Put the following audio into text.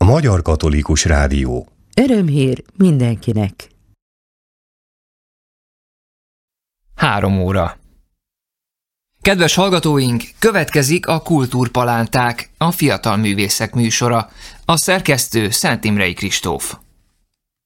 Magyar Katolikus Rádió. Örömhír mindenkinek. 3 óra. Kedves hallgatóink, következik a Kultúrpalánták, a fiatal művészek műsora. A szerkesztő Szent Imrei Kristóf.